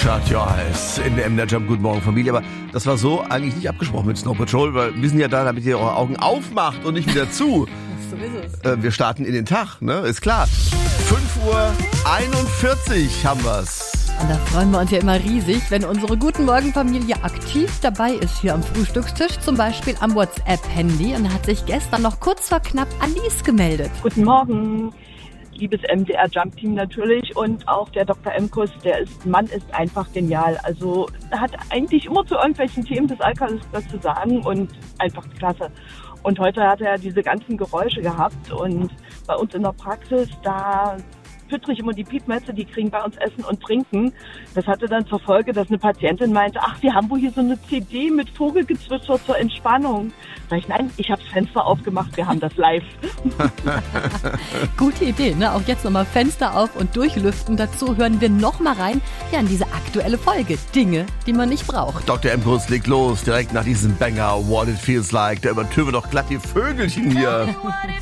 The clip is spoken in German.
Shut Your Eyes in der MDR Jump. Guten Morgen, Familie. Aber das war so eigentlich nicht abgesprochen mit Snow Patrol, weil wir sind ja da, damit ihr eure Augen aufmacht und nicht wieder zu. So ist es. Wir starten in den Tag, ne? Ist klar. 5:41 Uhr haben wir's. Und da freuen wir uns ja immer riesig, wenn unsere Guten Morgen-Familie aktiv dabei ist hier am Frühstückstisch, zum Beispiel am WhatsApp-Handy. Und da hat sich gestern noch kurz vor knapp Alice gemeldet. Guten Morgen, liebes MDR Jump Team natürlich und auch der Dr. Emkus, Mann ist einfach genial. Also hat eigentlich immer zu irgendwelchen Themen des Alltags was zu sagen und einfach klasse. Und heute hat er diese ganzen Geräusche gehabt und bei uns in der Praxis, da füttere ich immer die Piepmätze, die kriegen bei uns Essen und Trinken. Das hatte dann zur Folge, dass eine Patientin meinte, ach, wir haben wohl hier so eine CD mit Vogelgezwitscher zur Entspannung. Sag ich, nein, ich habe das Fenster aufgemacht, wir haben das live. Gute Idee, ne? Auch jetzt nochmal Fenster auf und durchlüften. Dazu hören wir nochmal rein, ja, in diese aktuelle Folge. Dinge, die man nicht braucht. Dr. Emkus legt los, direkt nach diesem Banger What It Feels Like. Da übertönen wir doch glatt die Vögelchen hier.